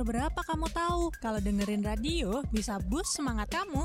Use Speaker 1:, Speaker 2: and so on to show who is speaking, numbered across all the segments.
Speaker 1: Berapa kamu tahu kalau dengerin radio bisa boost semangat kamu?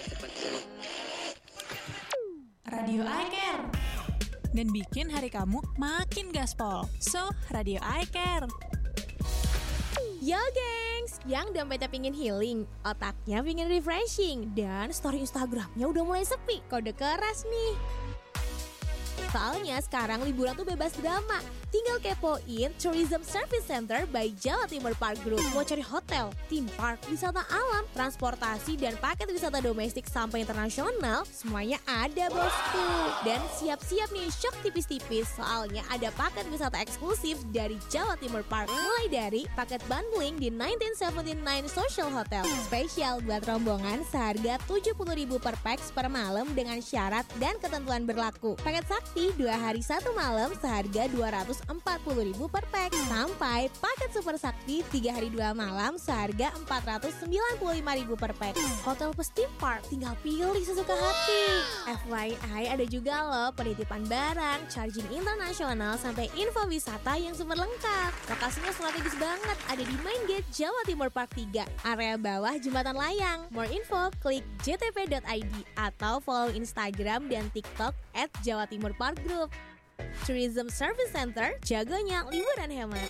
Speaker 1: Radio I Care. Dan bikin hari kamu makin gaspol. So, Radio I Care.
Speaker 2: Yo gengs, yang dompetnya pingin healing, otaknya pingin refreshing, dan story Instagramnya udah mulai sepi, kode keras nih. Soalnya sekarang liburan tuh bebas drama. Tinggal kepoin Tourism Service Center by Jawa Timur Park Group. Mau cari hotel, theme park, wisata alam, transportasi, dan paket wisata domestik sampai internasional, semuanya ada bosku. Dan siap-siap nih shock tipis-tipis, soalnya ada paket wisata eksklusif dari Jawa Timur Park. Mulai dari paket bundling di 1979 Social Hotel. Spesial buat rombongan seharga 70.000 per pax per malam dengan syarat dan ketentuan berlaku. Paket sakti 2 hari 1 malam seharga 240.000 per pax. Sampai paket super sakti 3 hari 2 malam seharga 495.000 per pax. Hotel plus theme park tinggal pilih sesuka hati. FYI ada juga loh penitipan barang, charging internasional sampai info wisata yang super lengkap. Lokasinya strategis banget, ada di Main Gate Jawa Timur Park 3, area bawah Jembatan Layang. More info klik jtp.id atau follow Instagram dan TikTok @JawaTimurParkGroup. Tourism Service Center, jagonya liburan hemat.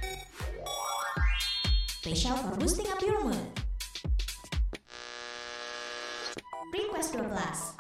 Speaker 3: Special for boosting up your mood. Request 12.